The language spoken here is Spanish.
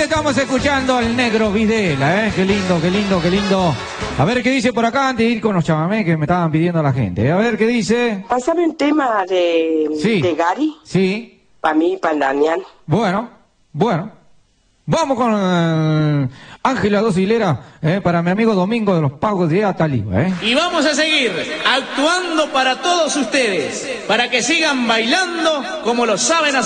estamos escuchando al negro Videla, ¿eh? Qué lindo, qué lindo, qué lindo. A ver qué dice por acá antes de ir con los chamamés que me estaban pidiendo la gente. A ver qué dice. Pásame un tema de Gary. Sí. Para mí, para Damián. Bueno. Vamos con Ángela Dos Hileras, para mi amigo Domingo de los Pagos de Ataliba, Y vamos a seguir actuando para todos ustedes, para que sigan bailando como lo saben hacer.